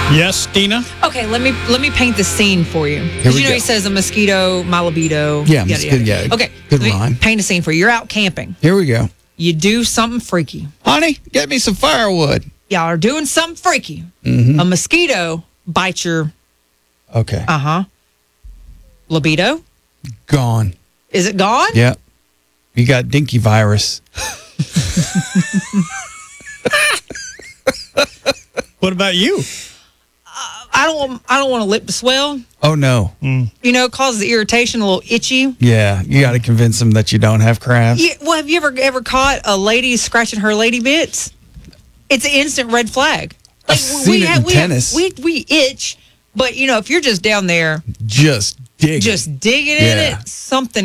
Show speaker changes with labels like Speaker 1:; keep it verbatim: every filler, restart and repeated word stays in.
Speaker 1: Yes, Dina?
Speaker 2: Okay, let me let me paint the scene for you.
Speaker 3: Here
Speaker 2: Because
Speaker 3: we
Speaker 2: you know
Speaker 3: go.
Speaker 2: he says a mosquito, my libido.
Speaker 3: Yeah,
Speaker 2: yada,
Speaker 3: mosquito,
Speaker 2: yada.
Speaker 3: yeah,
Speaker 2: Okay,
Speaker 3: good
Speaker 2: let me
Speaker 3: rhyme.
Speaker 2: paint a scene for you. You're out camping.
Speaker 3: Here we go.
Speaker 2: You do something freaky.
Speaker 3: Honey, get me some firewood.
Speaker 2: Y'all are doing something freaky.
Speaker 3: Mm-hmm.
Speaker 2: A mosquito bites your
Speaker 3: Okay.
Speaker 2: uh huh libido.
Speaker 3: Gone.
Speaker 2: Is it gone?
Speaker 3: Yep. You got dinky virus.
Speaker 1: What about you?
Speaker 2: I don't. want- I don't want a lip to swell.
Speaker 3: Oh, no.
Speaker 2: You know, it causes irritation, a little itchy.
Speaker 3: Yeah, you got to convince them that you don't have crabs.
Speaker 2: Yeah, well, have you ever ever caught a lady scratching her lady bits? It's an instant red flag.
Speaker 3: I've seen it in
Speaker 2: we
Speaker 3: tennis.
Speaker 2: we we itch, but you know, if you're just down there
Speaker 3: Just dig it.
Speaker 2: just digging in
Speaker 3: Yeah.
Speaker 2: it, something